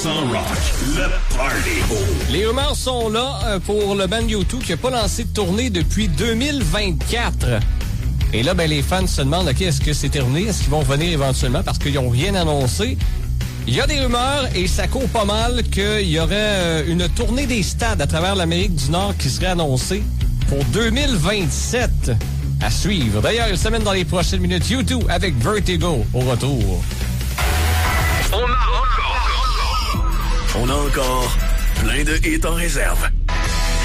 Rock, le party. Les rumeurs sont là pour le band U2 qui n'a pas lancé de tournée depuis 2024. Et là, les fans se demandent, OK, est-ce que c'est terminé? Est-ce qu'ils vont revenir éventuellement? Parce qu'ils n'ont rien annoncé. Il y a des rumeurs et ça court pas mal qu'il y aurait une tournée des stades à travers l'Amérique du Nord qui serait annoncée pour 2027 à suivre. D'ailleurs, il s'amène dans les prochaines minutes U2 avec Vertigo au retour. On a encore plein de hits en réserve.